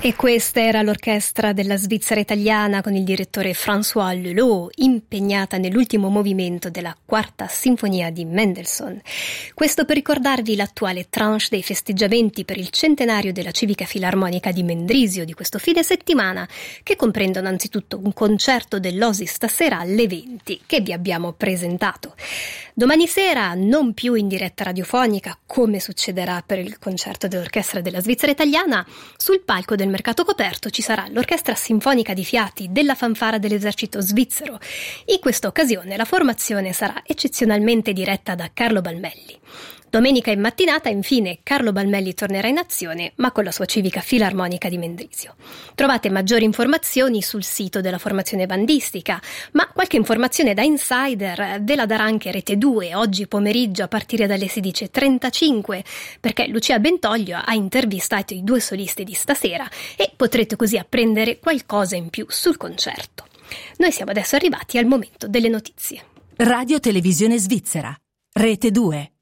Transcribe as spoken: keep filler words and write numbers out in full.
E questa era l'orchestra della Svizzera italiana con il direttore François Leleux, impegnata nell'ultimo movimento della quarta sinfonia di Mendelssohn. Questo per ricordarvi l'attuale tranche dei festeggiamenti per il centenario della Civica Filarmonica di Mendrisio di questo fine settimana, che comprendono anzitutto un concerto dell'O S I stasera alle venti, che vi abbiamo presentato. Domani sera, non più in diretta radiofonica, come succederà per il concerto dell'orchestra della Svizzera italiana, sul palco del mercato coperto ci sarà l'Orchestra Sinfonica di Fiati della Fanfara dell'Esercito Svizzero. In questa occasione la formazione sarà eccezionalmente diretta da Carlo Balmelli. Domenica in mattinata, infine, Carlo Balmelli tornerà in azione, ma con la sua Civica Filarmonica di Mendrisio. Trovate maggiori informazioni sul sito della formazione bandistica, ma qualche informazione da insider ve la darà anche Rete due oggi pomeriggio a partire dalle sedici e trentacinque, perché Lucia Bentoglio ha intervistato i due solisti di stasera e potrete così apprendere qualcosa in più sul concerto. Noi siamo adesso arrivati al momento delle notizie. Radio Televisione Svizzera, Rete due.